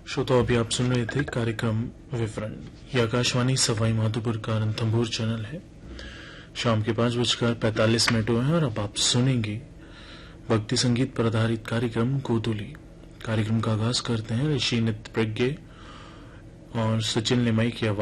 श्रोता, अभी आप सुन रहे थे कार्यक्रम विवरण। ये आकाशवाणी सवाई माधोपुर का रणथंभौर चैनल है। शाम के 5:45 हुए हैं और अब आप सुनेंगे भक्ति संगीत पर आधारित कार्यक्रम गोधुली। कार्यक्रम का आगाज करते हैं ऋषि नित्य प्रज्ञ और सचिन लिमाई की आवाज